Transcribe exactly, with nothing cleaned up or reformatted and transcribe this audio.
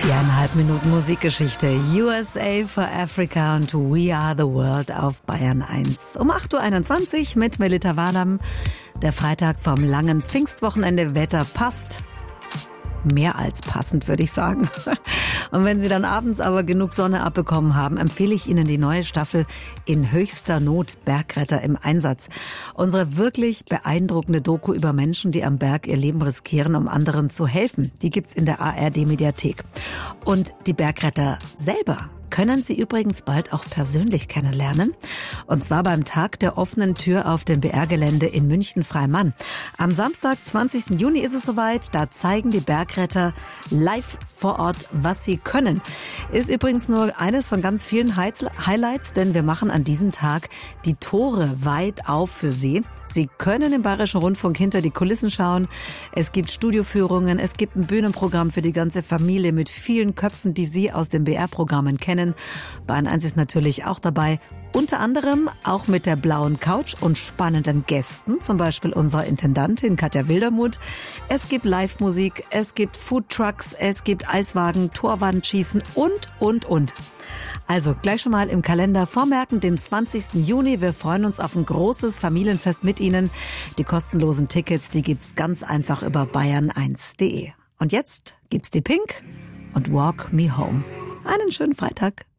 Viereinhalb Minuten Musikgeschichte. U S A for Africa und We Are the World auf Bayern eins. Um acht Uhr einundzwanzig mit Melita Walam. Der Freitag vom langen Pfingstwochenende. Wetter passt. Mehr als passend, würde ich sagen. Und wenn Sie dann abends aber genug Sonne abbekommen haben, empfehle ich Ihnen die neue Staffel In höchster Not, Bergretter im Einsatz. Unsere wirklich beeindruckende Doku über Menschen, die am Berg ihr Leben riskieren, um anderen zu helfen. Die gibt's in der A R D-Mediathek. Und die Bergretter selber können Sie übrigens bald auch persönlich kennenlernen. Und zwar beim Tag der offenen Tür auf dem B R-Gelände in München-Freimann. Am Samstag, zwanzigsten Juni ist es soweit. Da zeigen die Bergretter live vor Ort, was sie können. Ist übrigens nur eines von ganz vielen Highlights, denn wir machen an diesem Tag die Tore weit auf für Sie. Sie können im Bayerischen Rundfunk hinter die Kulissen schauen. Es gibt Studioführungen, es gibt ein Bühnenprogramm für die ganze Familie mit vielen Köpfen, die Sie aus den B R-Programmen kennen. Bayern eins ist natürlich auch dabei, unter anderem auch mit der blauen Couch und spannenden Gästen, zum Beispiel unserer Intendantin Katja Wildermuth. Es gibt Live-Musik, es gibt Foodtrucks, es gibt Eiswagen, Torwandschießen und, und, und. Also gleich schon mal im Kalender vormerken, den zwanzigsten Juni. Wir freuen uns auf ein großes Familienfest mit Ihnen. Die kostenlosen Tickets, die gibt's ganz einfach über bayern eins punkt de. Und jetzt gibt's die Pink und Walk Me Home. Einen schönen Freitag.